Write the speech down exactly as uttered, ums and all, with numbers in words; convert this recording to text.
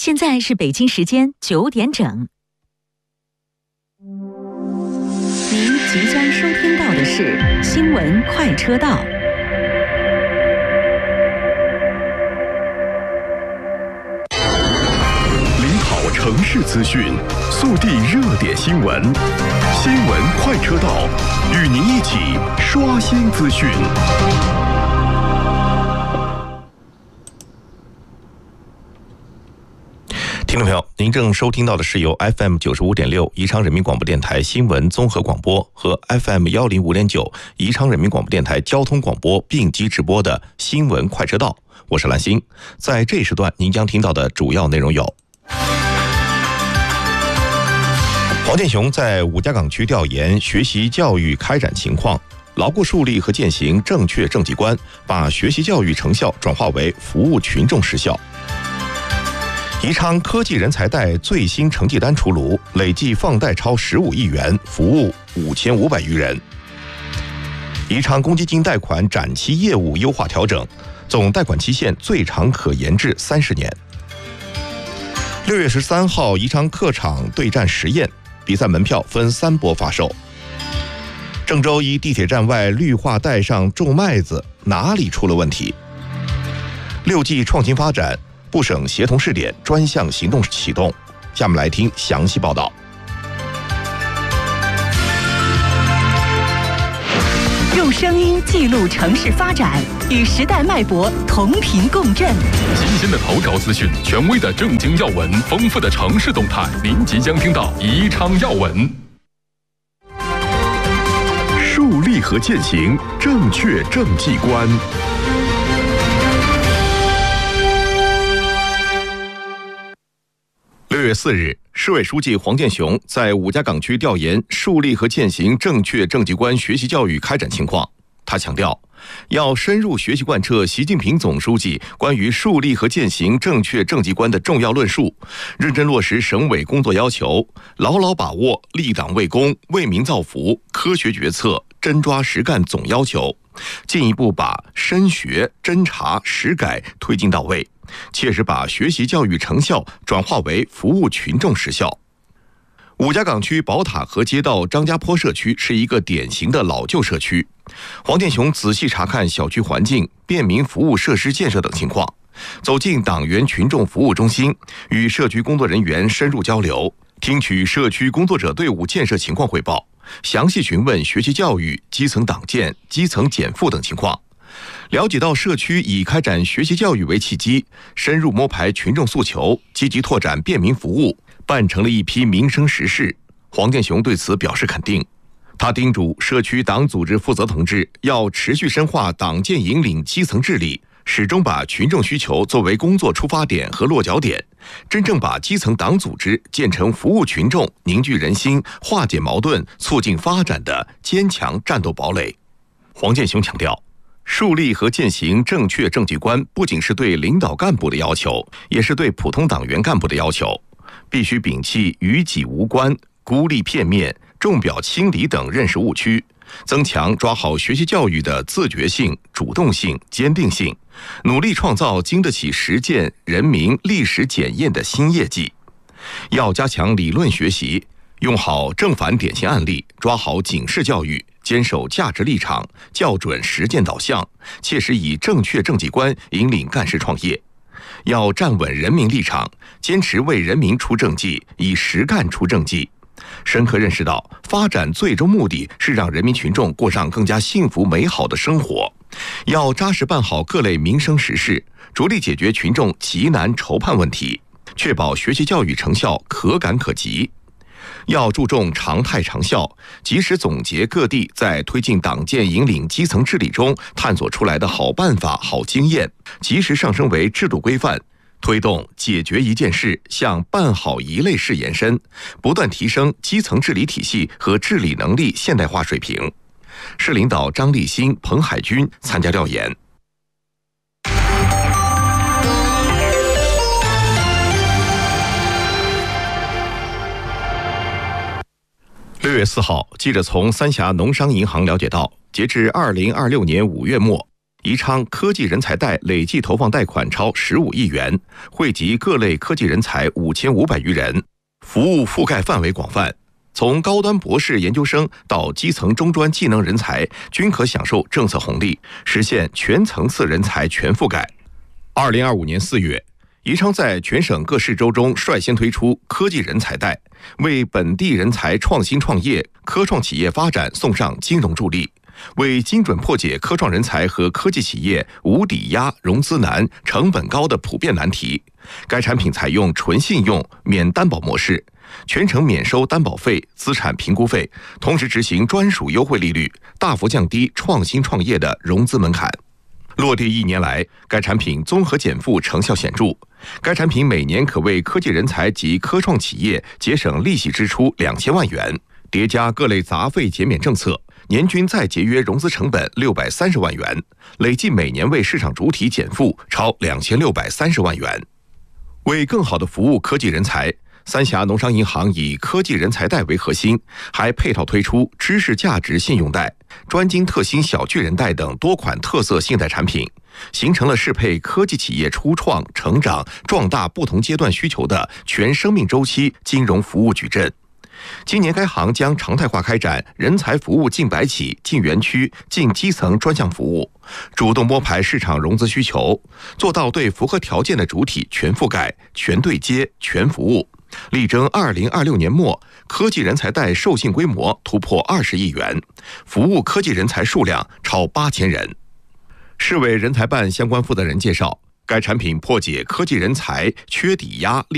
现在是北京时间九点整。您即将收听到的是新闻快车道。 领跑城市资讯，速递热点新闻。新闻快车道，与您一起刷新资讯。听众朋友，您正收听到的是由 F M 九十五点六宜昌人民广播电台新闻综合广播和 F M 一零五点九宜昌人民广播电台交通广播并机直播的新闻快车道，我是兰心。在这一时段，您将听到的主要内容有：黄健雄在五家港区调研学习教育开展情况，牢固树立和践行正确政绩观，把学习教育成效转化为服务群众实效。宜昌科技人才贷最新成绩单出炉，累计放贷超十五亿元，服务五千五百余人。宜昌公积金贷款展期业务优化调整，总贷款期限最长可延至三十年。六月十三号，宜昌客场对战实验，比赛门票分三波发售。郑州一地铁站外绿化带上种麦子，哪里出了问题？六 G 创新发展，部省协同试点专项行动启动。下面来听详细报道。 用声音记录城市发展，与时代脉搏同频共振。 新鲜的头条资讯，权威的政经要闻，丰富的城市动态，您即将听到宜昌要闻。 树立和践行正确政绩观。六月四日，市委书记黄健雄在五家港区调研树立和践行正确政绩观学习教育开展情况。他强调，要深入学习贯彻习近平总书记关于树立和践行正确政绩观的重要论述，认真落实省委工作要求，牢牢把握立党为公、为民造福、科学决策、真抓实干总要求，进一步把深学、侦查、实改推进到位，切实把学习教育成效转化为服务群众实效。五家港区宝塔河街道张家坡社区是一个典型的老旧社区。黄健雄仔细查看小区环境、便民服务设施建设等情况，走进党员群众服务中心，与社区工作人员深入交流，听取社区工作者队伍建设情况汇报，详细询问学习教育、基层党建、基层减负等情况。了解到社区以开展学习教育为契机，深入摸排群众诉求，积极拓展便民服务，办成了一批民生实事。黄健雄对此表示肯定。他叮嘱社区党组织负责同志要持续深化党建引领基层治理，始终把群众需求作为工作出发点和落脚点，真正把基层党组织建成服务群众、凝聚人心、化解矛盾、促进发展的坚强战斗堡垒。黄健雄强调，树立和践行正确政绩观不仅是对领导干部的要求，也是对普通党员干部的要求，必须摒弃与己无关、孤立片面、重表轻理等认识误区，增强抓好学习教育的自觉性、主动性、坚定性，努力创造经得起实践、人民历史检验的新业绩。要加强理论学习，用好正反典型案例，抓好警示教育，坚守价值立场，校准实践导向，切实以正确政绩观引领干事创业。要站稳人民立场，坚持为人民出政绩，以实干出政绩。深刻认识到，发展最终目的是让人民群众过上更加幸福美好的生活。要扎实办好各类民生实事，着力解决群众急难愁盼问题，确保学习教育成效可感可及。要注重常态长效，及时总结各地在推进党建引领基层治理中探索出来的好办法、好经验，及时上升为制度规范，推动解决一件事向办好一类事延伸，不断提升基层治理体系和治理能力现代化水平。市领导张立新、彭海军参加调研。六月四号，记者从三峡农商银行了解到，截至二零二六年五月末， 宜昌科技人才贷累计投放贷款超十五亿元，惠及各类科技人才五千五百余人，服务覆盖范围广泛，从高端博士研究生到基层中专技能人才均可享受政策红利，实现全层次人才全覆盖。二零二五年四月，宜昌在全省各市州中率先推出科技人才贷，为本地人才创新创业、科创企业发展送上金融助力，为精准破解科创人才和科技企业无抵押、融资难、成本高的普遍难题。该产品采用纯信用、免担保模式，全程免收担保费、资产评估费，同时执行专属优惠利率，大幅降低创新创业的融资门槛。落地一年来，该产品综合减负成效显著。该产品每年可为科技人才及科创企业节省利息支出两千万元，叠加各类杂费减免政策，年均再节约融资成本六百三十万元，累计每年为市场主体减负超两千六百三十万元。为更好地服务科技人才，三峡农商银行以科技人才贷为核心，还配套推出知识价值信用贷、专精特新小巨人贷等多款特色信贷产品，形成了适配科技企业初创、成长、壮大不同阶段需求的全生命周期金融服务矩阵。今年该行将常态化开展人才服务进百企、进园区、进基层专项服务，主动摸排市场融资需求，做到对符合条件的主体全覆盖、全对接、全服务，力争二零二六年末科技人才贷授信规模突破二十亿元，服务科技人才数量超八千人。市委人才办相关负责人介绍，该产品破解科技人才缺抵押